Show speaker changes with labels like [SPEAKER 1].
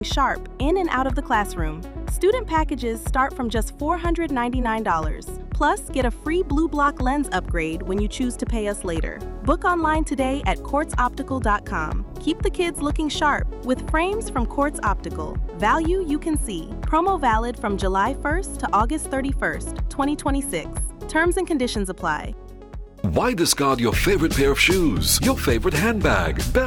[SPEAKER 1] sharp in and out of the classroom. Student packages start from just $499. Plus, get a free Blue Block lens upgrade when you choose to pay us later. Book online today at quartzoptical.com. Keep the kids looking sharp with frames from Quartz Optical. Value you can see. Promo valid from July 1st to August 31st, 2026. Terms and conditions apply.
[SPEAKER 2] Why discard your favorite pair of shoes, your favorite handbag, belt,